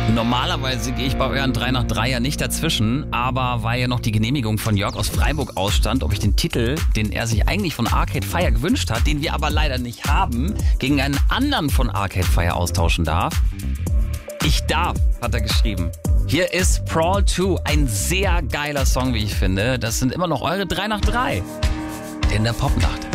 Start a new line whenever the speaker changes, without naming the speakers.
Normalerweise gehe ich bei euren 3 nach 3 ja nicht dazwischen, aber weil ja noch die Genehmigung von Jörg aus Freiburg ausstand, ob ich den Titel, den er sich eigentlich von Arcade Fire gewünscht hat, den wir aber leider nicht haben, gegen einen anderen von Arcade Fire austauschen darf. Ich darf, hat er geschrieben. Hier ist Brawl 2, ein sehr geiler Song, wie ich finde. Das sind immer noch eure 3 nach 3 in der Popnacht.